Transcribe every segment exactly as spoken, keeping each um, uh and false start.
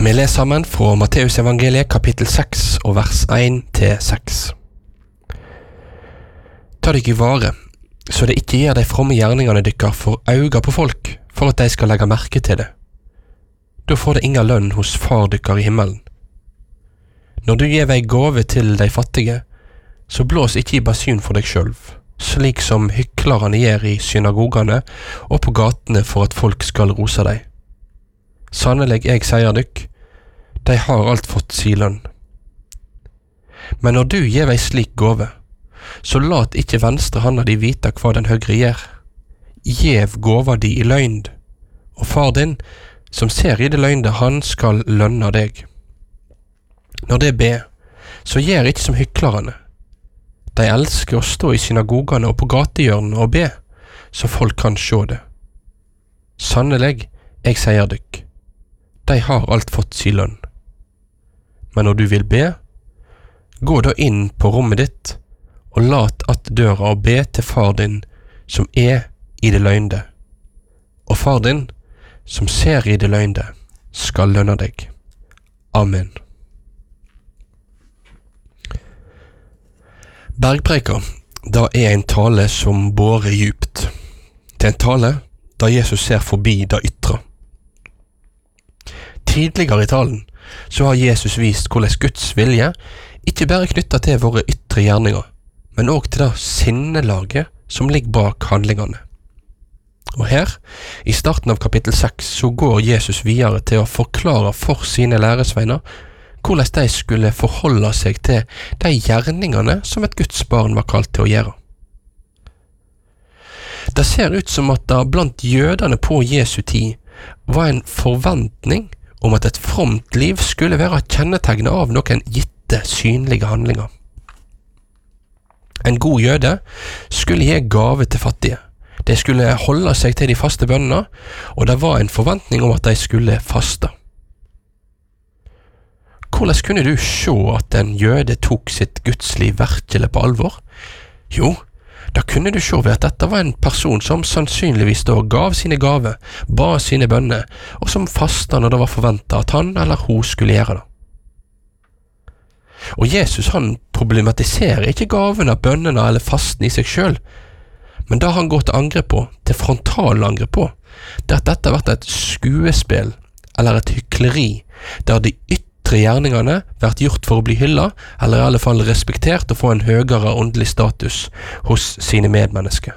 Vi leser sammen fra Matteus evangeliet kapittel seks og vers en til seks. Ta deg i vare, så det ikke gir de fromme gjerningene dykker for øyga på folk, for at de skal legge merke til det. Da får det inga lønn hos far dykker i himmelen. Når du gir ei gave til de fattige, så blås ikke i basun for deg sjølv, slik som hyklerne gjør i synagogene og på gatene for at folk skal rose deg. Sannelig, jeg sier dykk, de har alt fått si lønn. Men når du gir ei slik gave, så lat ikke venstre handa di vite hva den høyre gjør. Gjev gåva di i løgn, og far din, som ser i det løgnde, han skal lønne deg. Når det ber, så gjør ikke som hyklerne. De elsker å stå i synagogene og på gatehjørnene og be, så folk kan se det. Sannelig, jeg sier dykk, de har alt fått si lønn. Men når du vil be, gå da inn på rommet ditt, og lat at døra og be til far din, som er i det løgnde. Og far din, som ser i det løgnde, skal lønne deg. Amen. Bergpreika, da er en tale som bårer djupt. Det er en tale da Jesus ser forbi det ytre. Tidligere i talen så har Jesus vist hvordan Guds vilje ikke bare knyttet til våre ytre gjerninger, men også til det sinnelaget som ligger bak handlingene. Og her, i starten av kapittel seks, så går Jesus videre til å forklare for sine læresveiner hvordan de skulle forholde seg til de gjerningene som et Guds barn var kalt til å gjøre. Det ser ut som at det blant jødene på Jesu tid var en forventning om at et fromt liv skulle være kjennetegnet av noen gitte synlige handlinger. En god jøde skulle gi gave til fattige. De skulle holde seg til de faste bønnene, og det var en forventning om at de skulle faste. Hvordan kunne du se at en jøde tok sitt gudsliv virkelig på alvor? Jo, da kunne du se ved at dette var en person som sannsynligvis da gav sine gaver, ba sine bønner, og som fastet når det var forventet at han eller hun skulle gjøre det. Og Jesus han problematiserer ikke gavene, bønnene eller fasten i seg selv, men da han går til angrep på, til frontalangrep på, det at dette har vært et skuespill eller et hykleri, der de ytre gjerningene vært gjort for å bli hyllet, eller i alle fall respektert og få en høyere åndelig status hos sine medmennesker.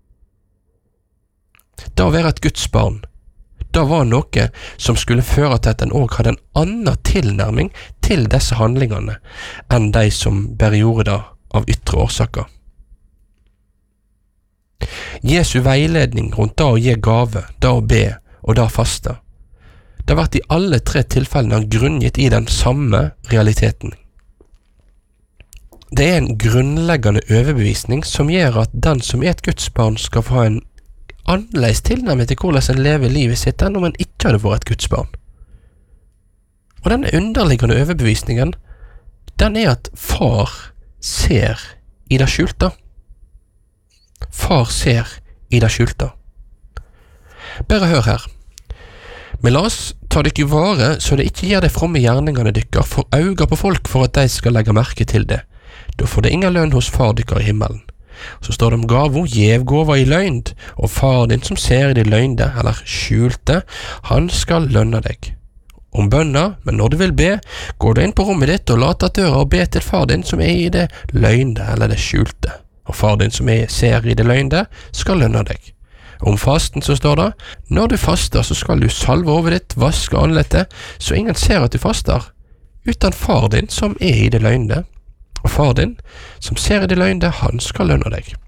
Da å være et Guds barn, da var noe som skulle føre til at en også hadde en annen tilnærming til disse handlingene enn de som bare gjorde det av ytre årsaker. Jesu veiledning rundt det å gi gave, det å be og det å faste, det har vært i alle tre tilfellene grunngitt i den samme realiteten. Det er en grunnleggende overbevisning som gjør at den som er et Guds barn skal få en annerledes tilnærming til hvordan en lever livet sitt enn om en ikke hadde vært et Guds barn. Og denne underliggende overbevisningen, den er at far ser i det skjulte. Far ser i det skjulte. Bare hør her. Men la oss ta dykk i vare, så det ikke gir de fromme gjerningene dykker for øyga på folk for at de skal legge merke til det. Da får det inga lønn hos far dykker i himmelen. Så står det om gavo, gjev gåva i løgn, og far din som ser i det løgnde, eller skjulte, han skal lønne deg. Om bønna, men når du vil be, går du inn på rommet ditt og lat at døra og be til far din som er i det løgnde, eller det skjulte. Og far din som er, ser i det løgnde, skal lønne deg. Om fasten så står det, når du faster så skal du salve over ditt, vaske anlettet, så ingen ser at du faster, utan far din som er i det løgnde. Og far din, som ser i det løgnde, han skal lønne deg.